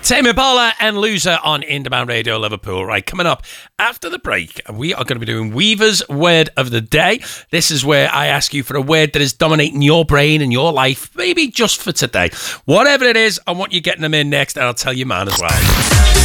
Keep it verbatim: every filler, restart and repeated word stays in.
Tame Impala and Loser on Independent Radio Liverpool. Right, coming up after the break, we are going to be doing Weaver's Word of the Day. This is where I ask you for a word that is dominating your brain and your life, maybe just for today. Whatever it is, I want you getting them in next, and I'll tell you mine as well.